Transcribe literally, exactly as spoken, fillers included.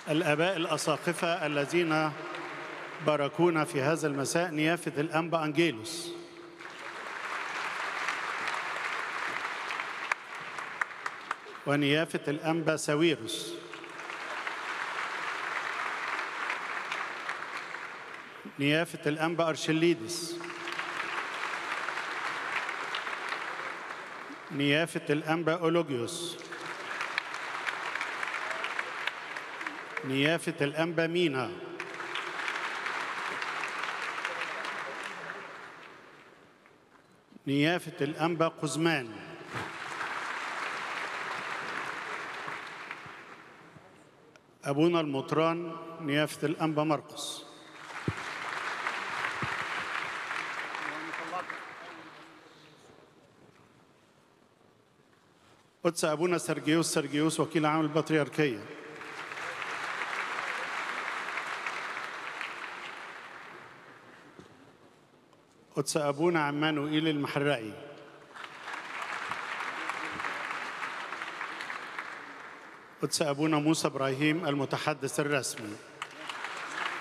الآباء الأساقفة الذين باركونا في هذا المساء، نيافة الأنبا أنجيلوس، ونيافة الأنبا ساويروس، نيافة الأنبا أرشليدس، نيافة الأنبا أولوجيوس، نيافة الأنبا مينا، نيافة الأنبا قزمان، أبونا المطران نيافة الأنبا مرقس، قدس أبونا سرجيوس سرجيوس وكيل عام البطريركية، قدس أبونا عمانوئيل المحرقي، قدس أبونا موسى إبراهيم المتحدث الرسمي،